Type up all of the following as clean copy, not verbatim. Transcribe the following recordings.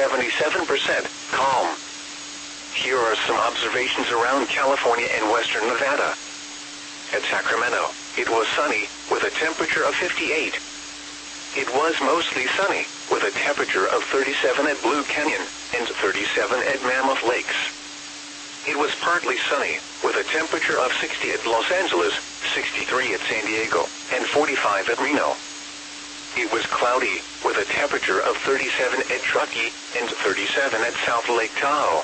77% calm. Here are some observations around California and western Nevada. At Sacramento, it was sunny, with a temperature of 58. It was mostly sunny, with a temperature of 37 at Blue Canyon, and 37 at Mammoth Lakes. It was partly sunny, with a temperature of 60 at Los Angeles, 63 at San Diego, and 45 at Reno. It was cloudy, with a temperature of 37 at Truckee, and 37 at South Lake Tahoe.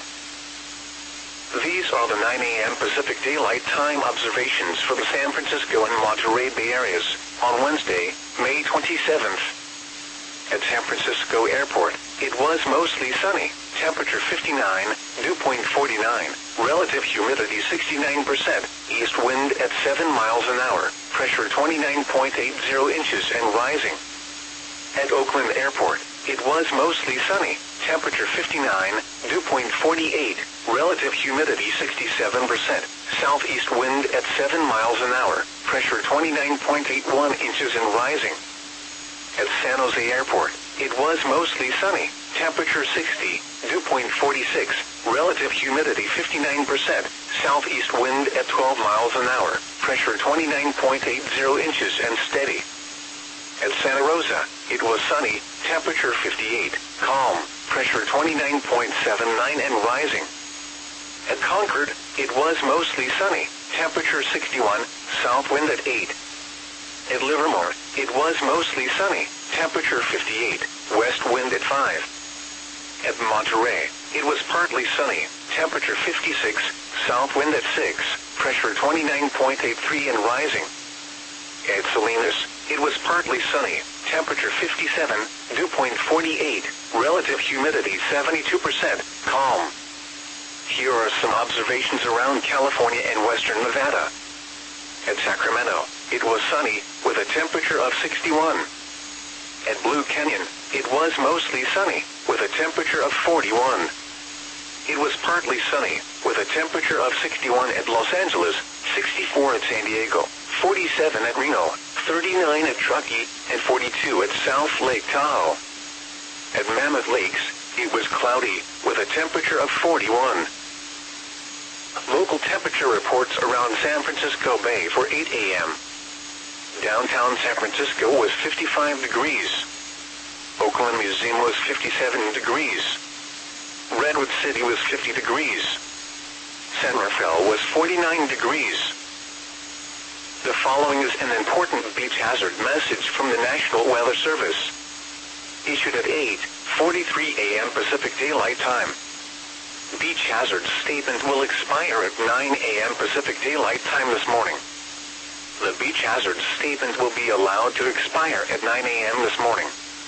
These are the 9 a.m. Pacific Daylight Time observations for the San Francisco and Monterey Bay areas, on Wednesday, May 27th. At San Francisco Airport, it was mostly sunny, temperature 59, dew point 49, relative humidity 69%, east wind at 7 miles an hour, pressure 29.80 inches and rising. At Oakland Airport, it was mostly sunny, temperature 59, dew point 48, relative humidity 67%, southeast wind at 7 miles an hour, pressure 29.81 inches and rising. At San Jose Airport, it was mostly sunny, temperature 60, dew point 46, relative humidity 59%, southeast wind at 12 miles an hour, pressure 29.80 inches and steady. At Santa Rosa, it was sunny, temperature 58, calm, pressure 29.79 and rising. At Concord, it was mostly sunny, temperature 61, south wind at 8. At Livermore, it was mostly sunny, temperature 58, west wind at 5. At Monterey, it was partly sunny, temperature 56, south wind at 6, pressure 29.83 and rising. At Salinas, it was partly sunny, temperature 57, dew point 48, relative humidity 72%, calm. Here are some observations around California and western Nevada. At Sacramento, it was sunny, with a temperature of 61. At Blue Canyon, it was mostly sunny, with a temperature of 41. It was partly sunny, with a temperature of 61 at Los Angeles, 64 at San Diego, 47 at Reno, 39 at Truckee, and 42 at South Lake Tahoe. At Mammoth Lakes, it was cloudy, with a temperature of 41. Local temperature reports around San Francisco Bay for 8 a.m. Downtown San Francisco was 55 degrees. Oakland Museum was 57 degrees. Redwood City was 50 degrees. San Rafael was 49 degrees. The following is an important beach hazard message from the National Weather Service. Issued at 8:43 a.m. Pacific Daylight Time. Beach hazard statement will expire at 9 a.m. Pacific Daylight Time this morning. The beach hazard statement will be allowed to expire at 9 a.m. this morning.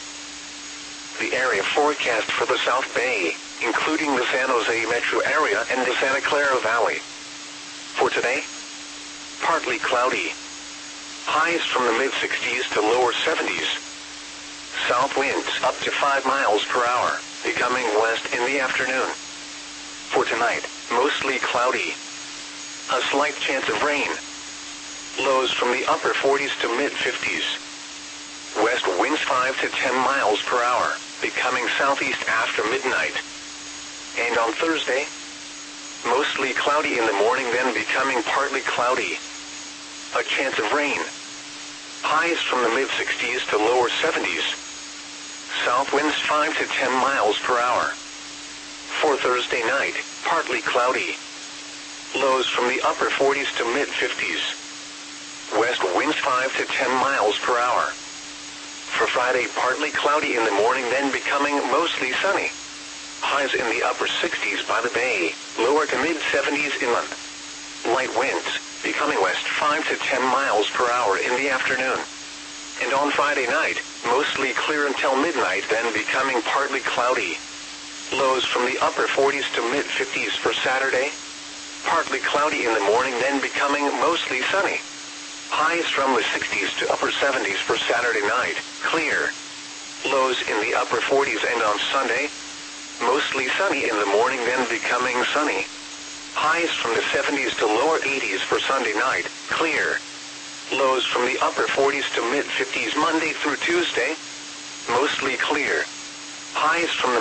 The area forecast for the South Bay, including the San Jose metro area and the Santa Clara Valley. For today, partly cloudy. Highs from the mid-60s to lower 70s. South winds up to 5 miles per hour, becoming west in the afternoon. For tonight, mostly cloudy. A slight chance of rain. Lows from the upper 40s to mid-50s. West winds 5 to 10 miles per hour, becoming southeast after midnight. And on Thursday, mostly cloudy in the morning, then becoming partly cloudy. A chance of rain. Highs from the mid-60s to lower 70s. South winds 5 to 10 miles per hour. For Thursday night, partly cloudy. Lows from the upper 40s to mid-50s. West winds 5 to 10 miles per hour. For Friday, partly cloudy in the morning, then becoming mostly sunny. Highs in the upper 60s by the bay, lower to mid-70s inland. Light winds, becoming west 5 to 10 miles per hour in the afternoon. And on Friday night, mostly clear until midnight, then becoming partly cloudy. Lows from the upper 40s to mid-50s for Saturday. Partly cloudy in the morning, then becoming mostly sunny. Highs from the 60s to upper 70s for Saturday night, clear. Lows in the upper 40s, and on Sunday, mostly sunny in the morning, then becoming sunny. Highs from the 70s to lower 80s for Sunday night, clear. Lows from the upper 40s to mid-50s Monday through Tuesday, mostly clear. Highs from the